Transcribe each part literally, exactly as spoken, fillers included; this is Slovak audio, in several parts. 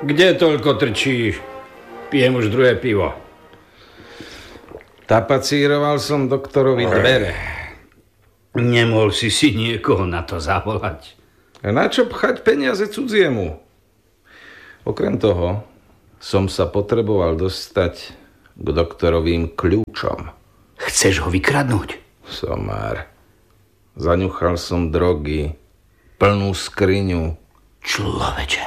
Kde toľko trčíš? Pijem už druhé pivo. Tapacíroval som doktorovi dvere. Nemohol si si niekoho na to zavolať. A na čo pchať peniaze cudziemu? Okrem toho som sa potreboval dostať k doktorovým kľúčom. Chceš ho vykradnúť? Somár. Zaňuchal som drogy, plnú skriňu. Človeče.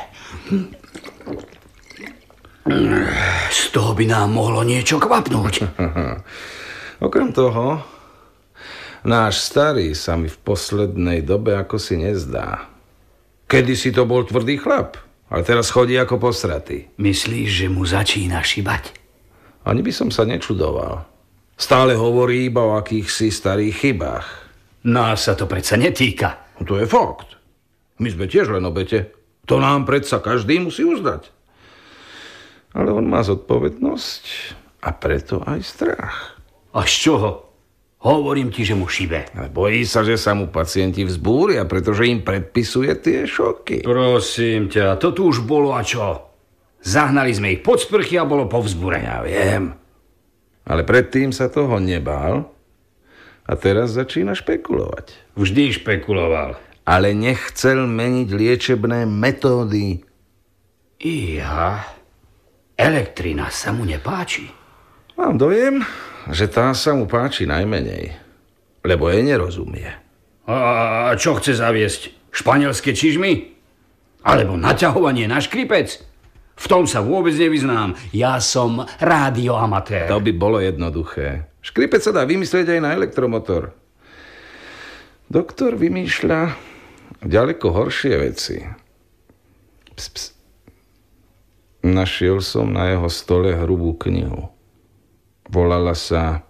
Z toho by nám mohlo niečo kvapnúť. Okrem toho, náš starý sa mi v poslednej dobe ako si nezdá. Kedysi to bol tvrdý chlap, ale teraz chodí ako posratý. Myslíš, že mu začína šibať? Ani by som sa nečudoval. Stále hovorí iba o akýchsi starých chybách. Nás sa to predsa netýka. To je fakt. My sme tiež len obete. To nám predsa každý musí uznať. Ale on má zodpovednosť a preto aj strach. A z čoho? Hovorím ti, že mu šibe. Ale bojí sa, že sa mu pacienti vzbúria, pretože im predpisuje tie šoky. Prosím ťa, to tu už bolo a čo? Zahnali sme ich pod sprchy a bolo po vzbure. Ja viem. Ale predtým sa toho nebál a teraz začína špekulovať. Vždy špekuloval. Ale nechcel meniť liečebné metódy. Iha, elektrina sa mu nepáči. Mám dojem, že tá sa mu páči najmenej, lebo jej nerozumie. A čo chce zaviesť? Španielské čižmy? Alebo naťahovanie na škripec? V tom sa vôbec nevyznám. Ja som rádioamatér. To by bolo jednoduché. Škripec sa dá vymyslieť aj na elektromotor. Doktor vymýšľa ďaleko horšie veci. Ps, ps. Našiel som na jeho stole hrubú knihu. Volala sa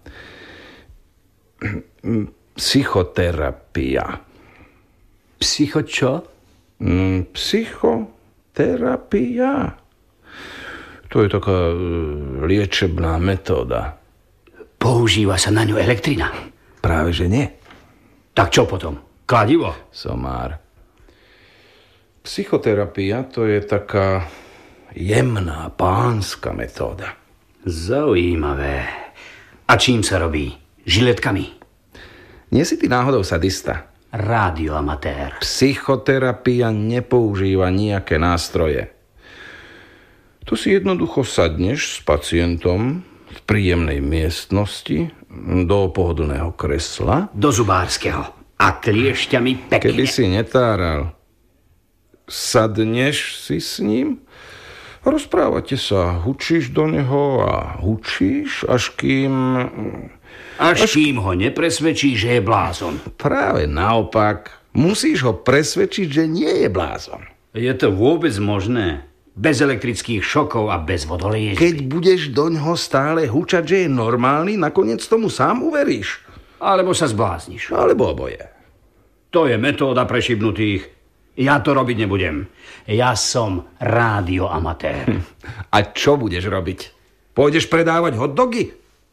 Psychoterapia. Psycho čo? Mm, psychoterapia. To je taká liečebná metóda. Používa sa na ňu elektrina? Práve že nie. Tak čo potom? Kladivo? Somár. Psychoterapia to je taká jemná pánska metóda. Zaujímavé. A čím sa robí? Žiletkami? Nie si ty náhodou sadista? Rádioamatér. Psychoterapia nepoužíva nejaké nástroje. Tu si jednoducho sadneš s pacientom v príjemnej miestnosti do pohodlného kresla. Do zubárskeho. A kliešťami pekne. Keby si netáral, sadneš si s ním, rozprávate sa, hučíš do neho a hučíš, až kým... Až, až kým ho nepresvedčí, že je blázon. Práve naopak, musíš ho presvedčiť, že nie je blázon. Je to vôbec možné? Bez elektrických šokov a bez vodoliečby? Keď budeš doňho stále hučať, že je normálny, nakoniec tomu sám uveríš. Alebo sa zblázniš. Alebo oboje. To je metóda pre šibnutých. Ja to robiť nebudem. Ja som rádioamatér. A čo budeš robiť? Pôjdeš predávať hotdogy?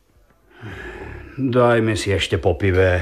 Dajme si ešte po pive.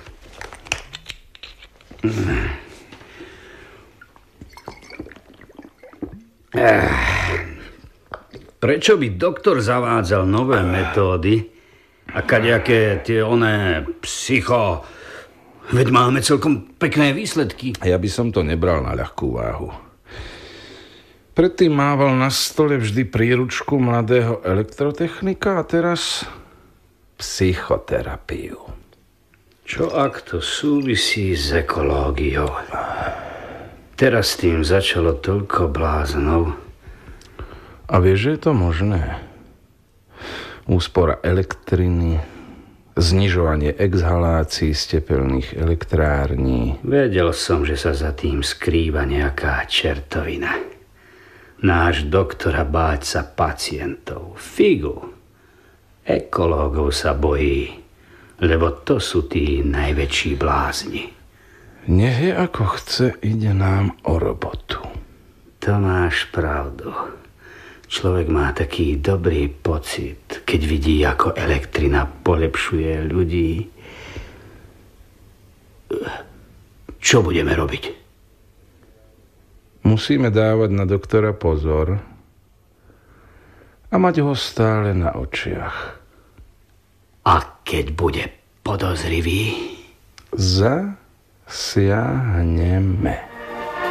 Prečo by doktor zavádzal nové metódy a kadejaké tie oné psycho... Veď máme celkom pekné výsledky. Ja by som to nebral na ľahkú váhu. Predtým mával na stole vždy príručku mladého elektrotechnika a teraz psychoterapiu. Čo ak to súvisí s ekológiou? Teraz s tým začalo toľko bláznov. A vieš, že je to možné? Úspora elektriny, znižovanie exhalácií z tepelných elektrární. Vedel som, že sa za tým skrýva nejaká čertovina. Náš doktora báť sa pacientov. Figu. Ekológov sa bojí, lebo to sú tí najväčší blázni. Nech je ako chce, ide nám o robotu. To máš pravdu. Človek má taký dobrý pocit, keď vidí, ako elektrina polepšuje ľudí. Čo budeme robiť? Musíme dávať na doktora pozor, a mať ho stále na očiach. A keď bude podozrivý? Zasiahneme.